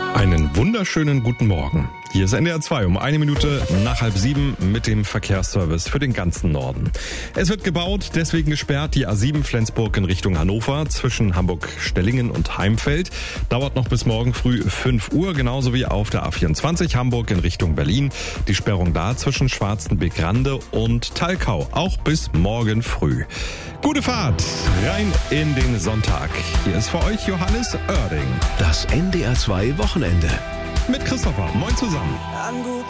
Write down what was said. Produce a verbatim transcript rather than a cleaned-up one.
Einen wunderschönen guten Morgen. Hier ist N D R zwei um eine Minute nach halb sieben mit dem Verkehrsservice für den ganzen Norden. Es wird gebaut, deswegen gesperrt die A sieben Flensburg in Richtung Hannover zwischen Hamburg-Stellingen und Heimfeld. Dauert noch bis morgen früh fünf Uhr, genauso wie auf der A vierundzwanzig Hamburg in Richtung Berlin. Die Sperrung da zwischen Schwarzenbeck-Rande und Talkau, auch bis morgen früh. Gute Fahrt rein in den Sonntag. Hier ist für euch Johannes Oerding. Das N D R zwei Wochenende. Mit Christopher. Moin zusammen. An guten